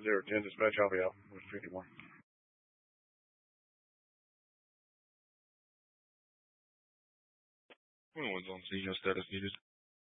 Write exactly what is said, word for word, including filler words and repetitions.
zero ten dispatch, I'll be out. fifty-one. One's on scene, no status needed.